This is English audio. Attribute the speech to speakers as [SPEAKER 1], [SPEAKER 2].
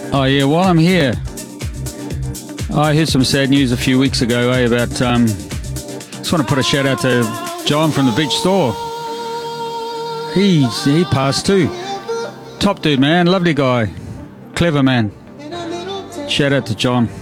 [SPEAKER 1] Oh yeah, while I'm here, I heard some sad news a few weeks ago, about, just want to put a shout out to John from the Beach Store. He passed too. Top dude, man, lovely guy, clever man. Shout out to John.